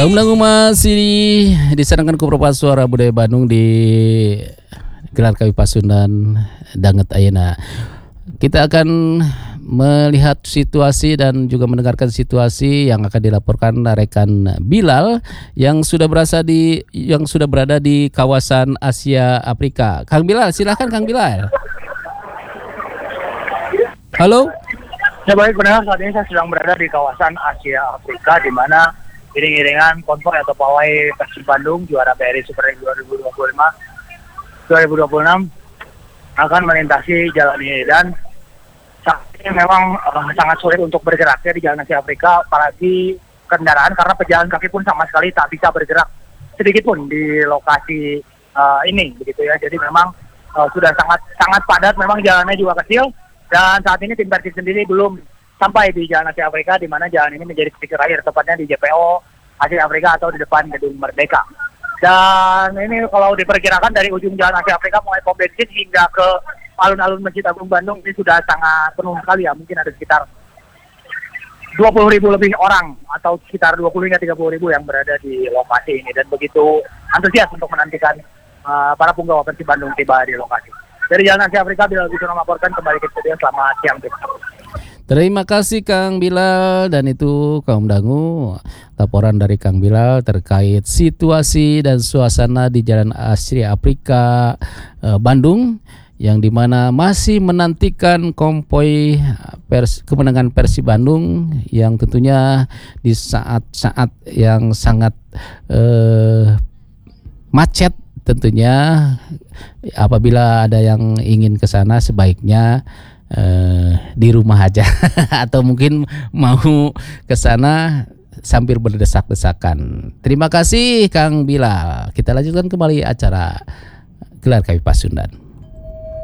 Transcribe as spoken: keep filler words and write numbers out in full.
Undang masih disarankan ku Propa Suara Budaya Bandung di gelar Kawi Pasundan Danget Ayeuna. Kita akan melihat situasi dan juga mendengarkan situasi yang akan dilaporkan rekan Bilal yang sudah berasa di yang sudah berada di kawasan Asia Afrika. Kang Bilal, silahkan Kang Bilal. Halo. Ya baik, benar, saat ini saya sedang berada di kawasan Asia Afrika di mana iring-iringan konvoy atau pawai Persib Bandung juara B R I Super League dua ribu dua puluh lima dua ribu dua puluh enam akan melintasi jalan ini, dan saat ini memang uh, sangat sulit untuk bergerak ya di jalan Asia Afrika, apalagi kendaraan, karena pejalan kaki pun sama sekali tak bisa bergerak sedikit pun di lokasi uh, ini begitu ya. Jadi memang uh, sudah sangat sangat padat, memang jalannya juga kecil, dan saat ini tim Persib sendiri belum sampai di Jalan Asia Afrika, di mana jalan ini menjadi titik terakhir, tepatnya di J P O Asia Afrika atau di depan Gedung Merdeka. Dan ini kalau diperkirakan dari ujung Jalan Asia Afrika mulai pom bensin hingga ke alun-alun Masjid Agung Bandung ini sudah sangat penuh sekali ya, mungkin ada sekitar dua puluh ribu lebih orang atau sekitar dua puluh hingga tiga puluh ribu yang berada di lokasi ini, dan begitu antusias untuk menantikan uh, para punggawa Persib Bandung tiba di lokasi. Dari Jalan Asia Afrika, Bilal bisa melaporkan kembali ke studio. Selamat siang. Terima kasih Kang Bilal, dan itu kaum dangu laporan dari Kang Bilal terkait situasi dan suasana di Jalan Asia Afrika eh, Bandung, yang dimana masih menantikan konvoy pers, kemenangan Persib Bandung yang tentunya di saat-saat yang sangat eh, macet. Tentunya apabila ada yang ingin ke sana sebaiknya Uh, di rumah aja atau mungkin mau ke sana sambil berdesak-desakan. Terima kasih Kang Bilal. Kita lanjutkan kembali acara Gelar Kawi Pasundan.